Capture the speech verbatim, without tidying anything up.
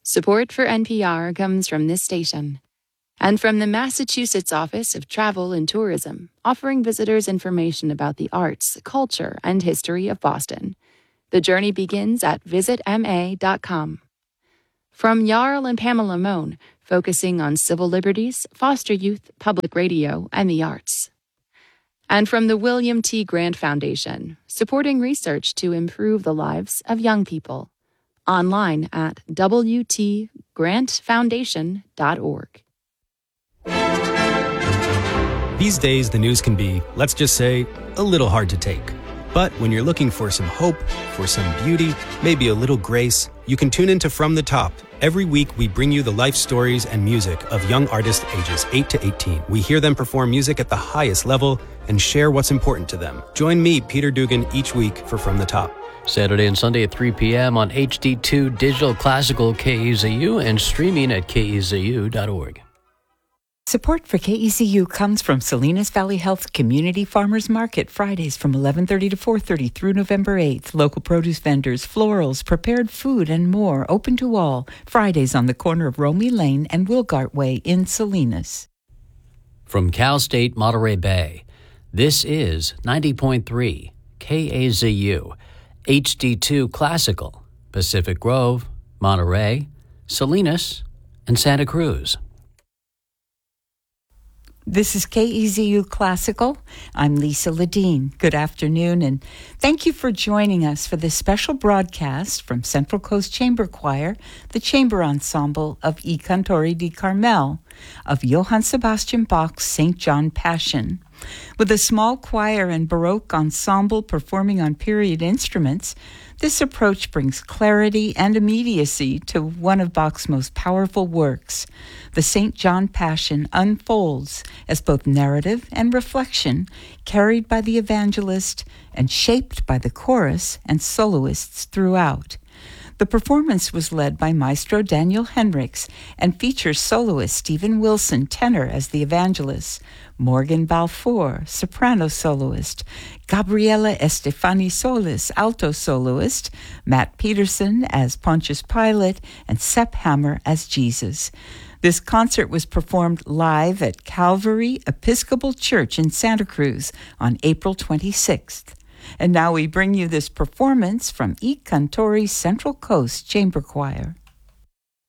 Support for N P R comes from this station and from the Massachusetts Office of Travel and Tourism, offering visitors information about the arts, culture, and history of Boston. The journey begins at visit m a dot com. From Jarl and Pamela Mohn, focusing on civil liberties, foster youth, public radio, and the arts. And from the William T. Grant Foundation, supporting research to improve the lives of young people. Online at w t grant foundation dot org. These days, the news can be, let's just say, a little hard to take. But when you're looking for some hope, for some beauty, maybe a little grace, you can tune into From the Top. Every week, we bring you the life stories and music of young artists ages eight to eighteen. We hear them perform music at the highest level and share what's important to them. Join me, Peter Dugan, each week for From the Top. Saturday and Sunday at three p.m. on H D two Digital Classical K E Z U and streaming at k e z u dot org. Support for K E Z U comes from Salinas Valley Health Community Farmers Market, Fridays from eleven thirty to four thirty through November eighth. Local produce vendors, florals, prepared food, and more open to all. Fridays on the corner of Romey Lane and Wilgart Way in Salinas. From Cal State Monterey Bay, this is ninety point three K A Z U, H D two Classical, Pacific Grove, Monterey, Salinas, and Santa Cruz. This is K E Z U Classical. I'm Lisa Ledeen. Good afternoon, and thank you for joining us for this special broadcast from Central Coast Chamber Choir, the chamber ensemble of I Cantori di Carmel, of Johann Sebastian Bach's Saint John Passion. With a small choir and Baroque ensemble performing on period instruments, this approach brings clarity and immediacy to one of Bach's most powerful works. The Saint John Passion unfolds as both narrative and reflection, carried by the evangelist and shaped by the chorus and soloists throughout. The performance was led by Maestro Daniel Henriks and features soloist Stephen Wilson, tenor, as the evangelist, Morgan Balfour, soprano soloist, Gabriela Estefani Solis, alto soloist, Matt Peterson as Pontius Pilate, and Sepp Hammer as Jesus. This concert was performed live at Calvary Episcopal Church in Santa Cruz on April twenty-sixth. And now we bring you this performance from I Cantori Central Coast Chamber Choir.